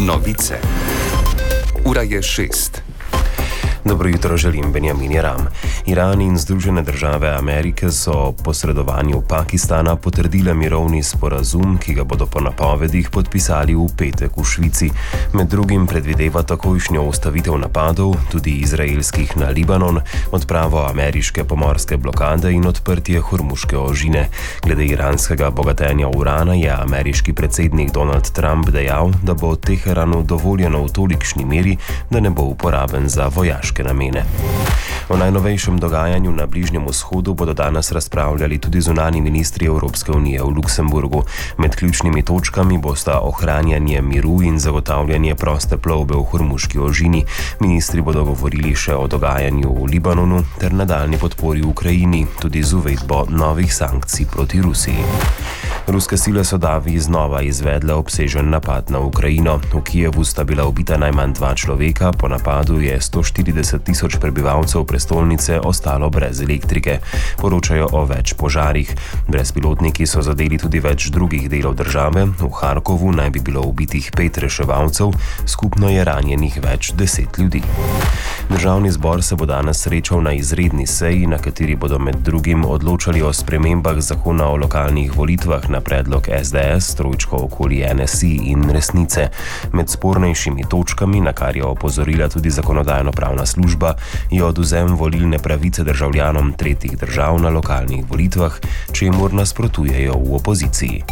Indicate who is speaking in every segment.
Speaker 1: Novice. Ura je 6.
Speaker 2: Dobro jutro želim, Benjamin Jeram. Iran in Združene države Amerike so o posredovanju Pakistana potrdile mirovni sporazum, ki ga bodo po napovedih podpisali v petek v Švici. Med drugim predvideva takojšnjo ustavitev napadov, tudi izraelskih na Libanon, odpravo ameriške pomorske blokade in odprtje Hormuške ožine. Glede iranskega bogatenja urana je ameriški predsednik Donald Trump dejal, da bo Teheranu dovoljeno v tolikšni meri, da ne bo uporaben za vojaške namene. O najnovejšem dogajanju na Bližnjem vzhodu bodo danes razpravljali tudi zunanji ministri Evropske unije v Luksemburgu. Med ključnimi točkami bosta ohranjanje miru in zagotavljanje proste plovbe v Hormuški ožini. Ministri bodo govorili še o dogajanju v Libanonu ter nadaljnji podpori Ukrajini, tudi z uvedbo novih sankcij proti Rusiji. Ruske sile so davi znova izvedle obsežen napad na Ukrajino. V Kijevu sta bila ubita najmanj 2 človeka, po napadu je 140.000 prebivalcev prestolnice ostalo brez elektrike. Poročajo o več požarih. Brezpilotniki so zadeli tudi več drugih delov države. V Harkovu naj bi bilo ubitih 5 reševalcev, skupno je ranjenih več 10 ljudi. Državni zbor se bo danes srečal na izredni seji, na kateri bodo med drugim odločali o spremembah zakona o lokalnih volitvah na predlog SDS, trojčko okoli NSI in Resnice. Med spornejšimi točkami, na kar je opozorila tudi Zakonodajno-pravna služba, je odvzem volilne pravice državljanom tretjih držav na lokalnih volitvah, čemur nasprotujejo v opoziciji.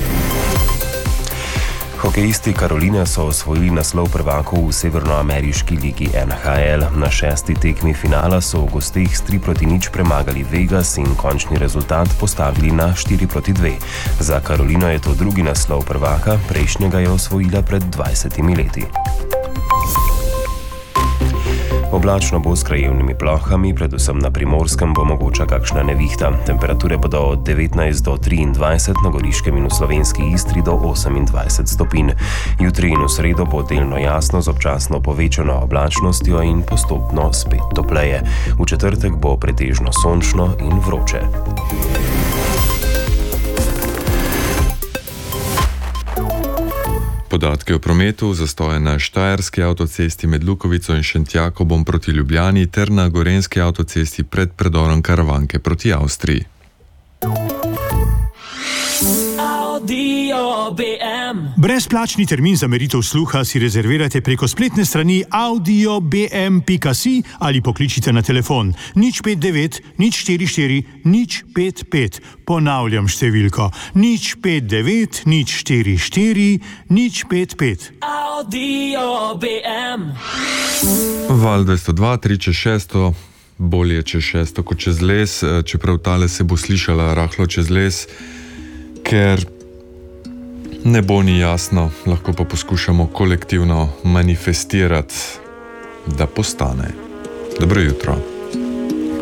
Speaker 2: Hokejisti Karoline so osvojili naslov prvakov v severnoameriški ligi NHL. Na 6. tekmi finala so v gosteh s 3-0 premagali Vegas in končni rezultat postavili na 4-2. Za Karolino je to drugi naslov prvaka, prejšnjega je osvojila pred 20 leti. Oblačno bo s krajevnimi plohami, predvsem na Primorskem bo mogoča kakšna nevihta. Temperature bodo od 19 do 23, na Goriškem in v slovenski Istri do 28 stopinj. Jutri in v sredo bo delno jasno z občasno povečano oblačnostjo in postopno spet topleje. V četrtek bo pretežno sončno in vroče.
Speaker 3: Podatke o prometu, zastoje na Štajerski avtocesti med Lukovico in Šentjakobom proti Ljubljani ter na Gorenjski avtocesti pred predorom Karavanke proti Avstriji.
Speaker 4: Brezplačni termin za meritev sluha si rezervirate preko spletne strani audiobm.si ali pokličite na telefon 059 044 055. Ponavljam številko 059 044 055.
Speaker 5: Audiobm.
Speaker 3: Val 202, 3 čez 600, bolje čez 600 kot čez les, čeprav tale se bo slišala rahlo čez les, ker ne bo ni jasno, lahko pa poskušamo kolektivno manifestirati, da postane. Dobro jutro.